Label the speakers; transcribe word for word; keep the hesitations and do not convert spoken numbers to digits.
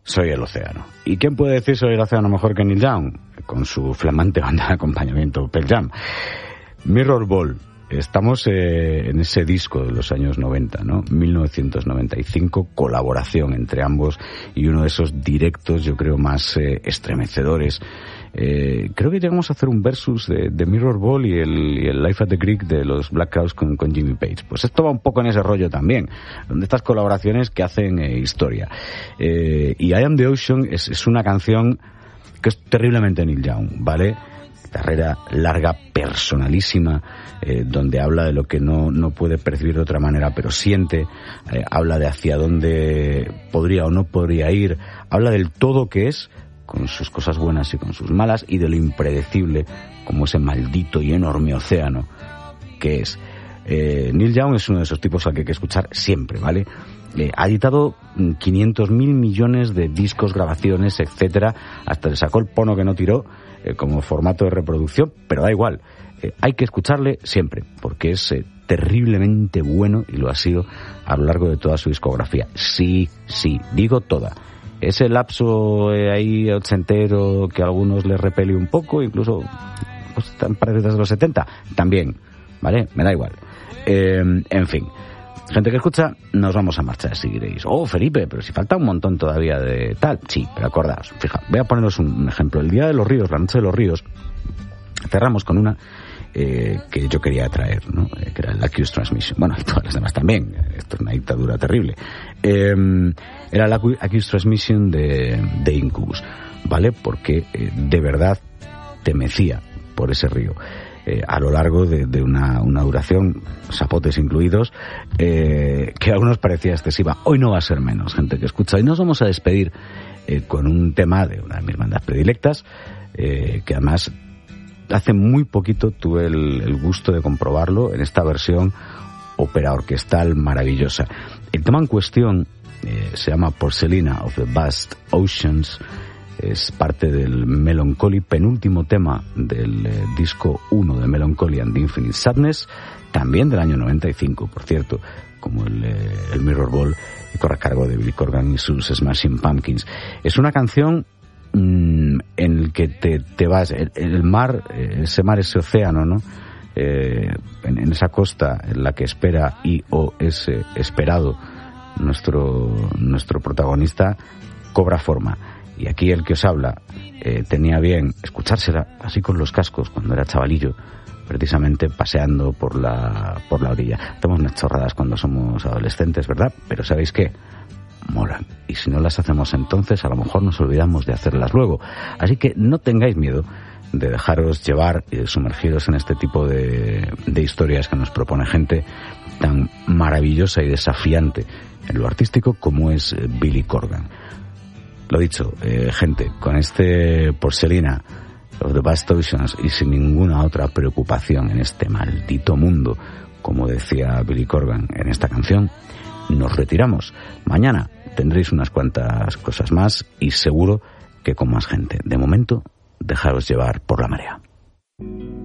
Speaker 1: soy el océano. ¿Y quién puede decir soy el océano mejor que Neil Young? Con su flamante banda de acompañamiento, Pearl Jam. Mirror Ball. Estamos eh, en ese disco de los años noventa, ¿no? mil novecientos noventa y cinco, colaboración entre ambos y uno de esos directos, yo creo, más eh, estremecedores. Eh, creo que llegamos a hacer un versus de, de Mirror Ball y el, y el Life at the Greek de los Black Crowes con, con Jimmy Page. Pues esto va un poco en ese rollo también, donde estas colaboraciones que hacen eh, historia. Eh, y I Am the Ocean es, es una canción que es terriblemente Neil Young, ¿vale? Carrera larga, personalísima, eh, donde habla de lo que no, no puede percibir de otra manera, pero siente, eh, habla de hacia dónde podría o no podría ir, habla del todo que es, con sus cosas buenas y con sus malas, y de lo impredecible, como ese maldito y enorme océano que es. Eh, Neil Young es uno de esos tipos al que hay que escuchar siempre, ¿vale? Eh, ha editado quinientos mil millones de discos, grabaciones, etcétera, hasta le sacó el pono que no tiró eh, como formato de reproducción, pero da igual, eh, hay que escucharle siempre, porque es eh, terriblemente bueno y lo ha sido a lo largo de toda su discografía. Sí, sí, digo toda. Ese lapso eh, ahí ochentero que a algunos les repele un poco, incluso pues, tan parecido desde los setenta, también, ¿vale? Me da igual. Eh, en fin, gente que escucha, nos vamos a marchar, si diréis. Oh, Felipe, pero si falta un montón todavía de tal. Sí, pero acordaos, fija, voy a poneros un ejemplo. El Día de los Ríos, la Noche de los Ríos, cerramos con una eh, que yo quería traer, ¿no? Eh, que era el Accused Transmission. Bueno, y todas las demás también. Esto es una dictadura terrible. Eh, era la Accused Transmission de, de Incubus, ¿vale? Porque eh, de verdad te mecía por ese río. Eh, a lo largo de, de una, una duración, zapotes incluidos, eh, que a algunos parecía excesiva. Hoy no va a ser menos, gente que escucha. Y nos vamos a despedir eh, con un tema de una de mis bandas predilectas, eh, que además hace muy poquito tuve el, el gusto de comprobarlo en esta versión ópera orquestal maravillosa. El tema en cuestión eh, se llama Porcelina of the Vast Oceans. Es parte del Melancholy, penúltimo tema del eh, disco uno de Melancholy and the Infinite Sadness, también del año noventa y cinco, por cierto, como el, eh, el Mirror Ball, y corre a cargo de Billy Corgan y sus Smashing Pumpkins. Es una canción mmm, en el que te, te vas, el, el mar, ese mar, ese océano, ¿no? Eh, en, en esa costa en la que espera y o es eh, esperado nuestro, nuestro protagonista, cobra forma. Y aquí el que os habla eh, tenía bien escuchársela así con los cascos cuando era chavalillo, precisamente paseando por la por la orilla. Hacemos unas chorradas cuando somos adolescentes, ¿verdad? Pero ¿sabéis qué? Molan. Y si no las hacemos entonces, a lo mejor nos olvidamos de hacerlas luego. Así que no tengáis miedo de dejaros llevar y de sumergiros en este tipo de, de historias que nos propone gente tan maravillosa y desafiante en lo artístico como es Billy Corgan. Lo dicho, eh, gente, con este Porcelina of the Vast Oceans y sin ninguna otra preocupación en este maldito mundo, como decía Billy Corgan en esta canción, nos retiramos. Mañana tendréis unas cuantas cosas más y seguro que con más gente. De momento, dejaros llevar por la marea.